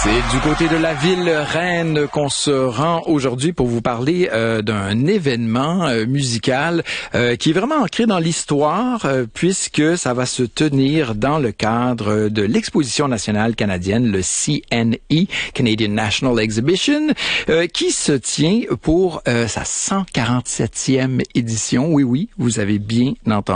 C'est du côté de la ville Rennes qu'on se rend aujourd'hui pour vous parler d'un événement musical qui est vraiment ancré dans l'histoire puisque ça va se tenir dans le cadre de l'exposition nationale canadienne, le CNE, Canadian National Exhibition, qui se tient pour sa 147e édition. Oui, vous avez bien entendu.